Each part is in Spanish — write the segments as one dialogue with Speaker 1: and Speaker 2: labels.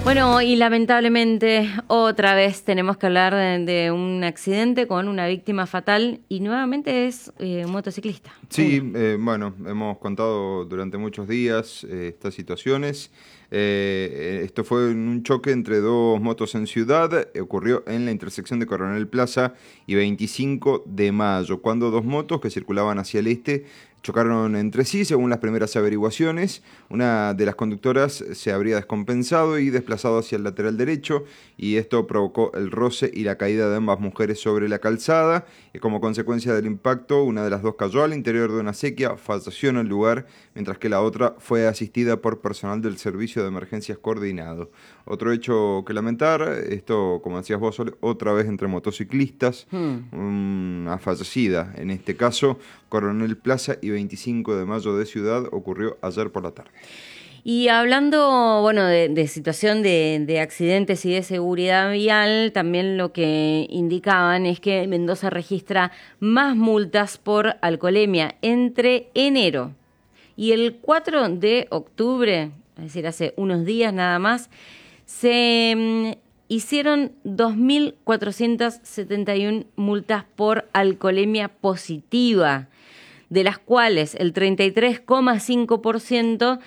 Speaker 1: Bueno, y lamentablemente otra vez tenemos que hablar de un accidente con una víctima fatal y nuevamente es un motociclista.
Speaker 2: Sí, bueno, hemos contado durante muchos días estas situaciones. Esto fue en un choque entre dos motos en Ciudad, ocurrió en la intersección de Coronel Plaza y 25 de Mayo, cuando dos motos que circulaban hacia el este chocaron entre sí, según las primeras averiguaciones. Una de las conductoras se habría descompensado y desplazado hacia el lateral derecho, y esto provocó el roce y la caída de ambas mujeres sobre la calzada. Y como consecuencia del impacto, una de las dos cayó al interior de una acequia, falleció en el lugar, mientras que la otra fue asistida por personal del Servicio de Emergencias Coordinado. Otro hecho que lamentar, esto, como decías vos, Sole, otra vez entre motociclistas, una fallecida, en este caso, Coronel Plaza y 25 de Mayo de Ciudad, ocurrió ayer por la tarde.
Speaker 1: Y hablando, bueno, de situación de accidentes y de seguridad vial, también lo que indicaban es que Mendoza registra más multas por alcoholemia entre enero y el 4 de octubre, es decir, hace unos días nada más, se hicieron 2.471 multas por alcoholemia positiva, de las cuales el 33,5%,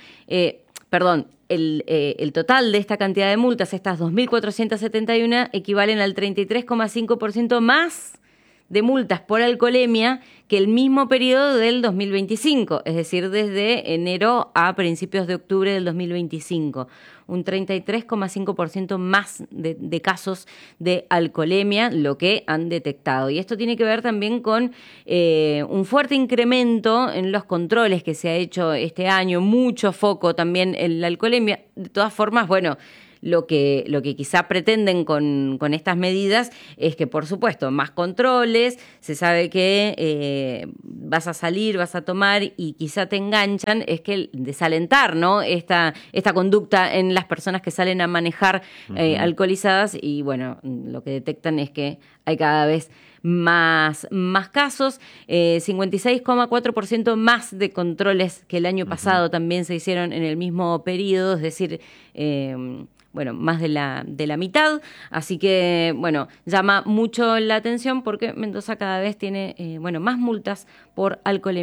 Speaker 1: el total de esta cantidad de multas, estas 2.471, equivalen al 33,5% más de multas por alcoholemia que el mismo periodo del 2025, es decir, desde enero a principios de octubre del 2025. Un 33,5% más de casos de alcoholemia, lo que han detectado. Y esto tiene que ver también con un fuerte incremento en los controles que se ha hecho este año, mucho foco también en la alcoholemia. De todas formas, bueno, lo que quizá pretenden con estas medidas es que, por supuesto, más controles, se sabe que vas a salir, vas a tomar y quizá te enganchan, es que desalentar, ¿no? Esta conducta en las personas que salen a manejar alcoholizadas, y bueno, lo que detectan es que hay cada vez más casos, 56,4% más de controles que el año pasado también se hicieron en el mismo periodo, es decir, bueno, más de la mitad, así que, bueno, llama mucho la atención porque Mendoza cada vez tiene, bueno, más multas por alcoholemia.